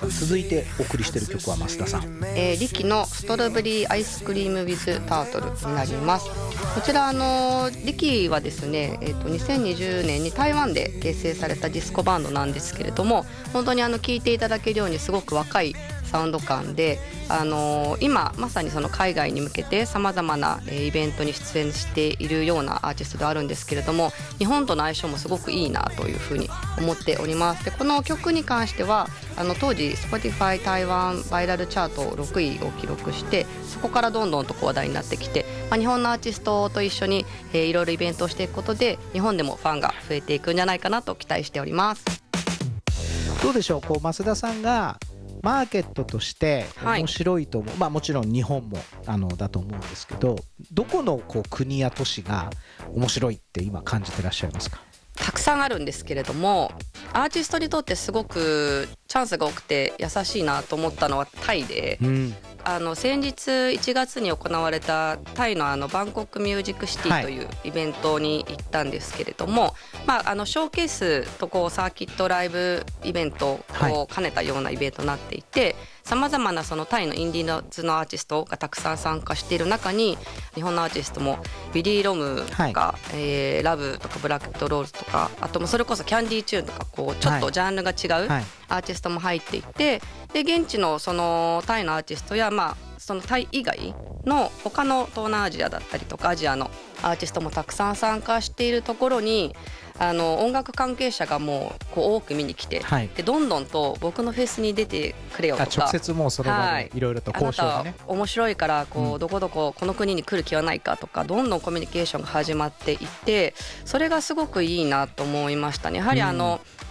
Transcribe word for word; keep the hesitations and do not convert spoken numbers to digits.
さん、続いてお送りしている曲は増田さん、 えー、リキのストロベリーアイスクリーム with タートルになります。こちらあのリキはですね、えー、とにせんにじゅうねんに台湾で結成されたディスコバンドなんですけれども、本当にあの聴いていただけるようにすごく若いサウンド感で、あのー、今まさにその海外に向けてさまざまな、えー、イベントに出演しているようなアーティストであるんですけれども、日本との相性もすごくいいなというふうに思っております。でこの曲に関してはあの当時 Spotify 台湾バイラルチャートろくいを記録して、そこからどんどんとこう話題になってきて、まあ、日本のアーティストと一緒に、えー、いろいろイベントをしていくことで日本でもファンが増えていくんじゃないかなと期待しております。 どうでしょう、こう増田さんがマーケットとして面白いと思う、はい、まあもちろん日本もあのだと思うんですけど、どこのこう国や都市が面白いって今感じてらっしゃいますか？ たくさんあるんですけれども、アーティストにとってすごくチャンスが多くて優しいなと思ったのはタイで、うん、あの先日いちがつに行われたタイのあのバンコクミュージックシティというイベントに行ったんですけれども、はい、まあ、あのショーケースとこうサーキットライブイベントを兼ねたようなイベントになっていて、さまざまなそのタイのインディーズのアーティストがたくさん参加している中に、日本のアーティストもビリー・ロムとか、はい、えー、ラブとかブラックとローズとか、あともそれこそキャンディーチューンとかこうちょっとジャンルが違うアーティストも入っていて、で現地のそのタイのアーティストや、まあ、そのタイ以外の他の東南アジアだったりとかアジアのアーティストもたくさん参加しているところに、あの音楽関係者がもう、こう多く見に来て、はい、でどんどんと僕のフェスに出てくれよとか、 直接もうその場でいろいろと交渉でね、 あなた面白いからこう、うん、どこどここの国に来る気はないかとか、どんどんコミュニケーションが始まっていって、それがすごくいいなと思いましたね。やはりあの、うん